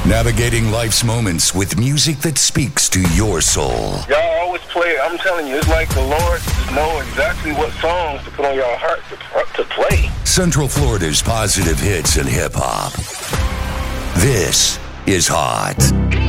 Navigating life's moments with music that speaks to your soul. Y'all always play it. I'm telling you, it's like the Lord know exactly what songs to put on your heart to play. Central Florida's positive hits and hip-hop. This is Hot.